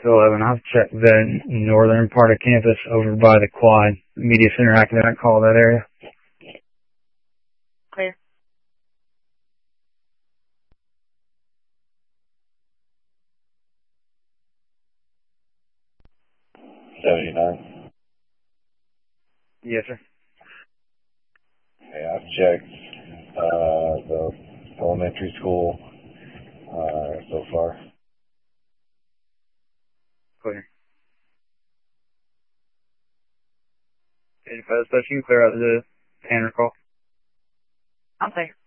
to 11. I've checked the northern part of campus over by the quad, Media Center, Academic Hall, that area. Clear. Yes, sir. Okay, I've checked the elementary school so far. Clear. Special, you clear out the Tanner call. I'm clear.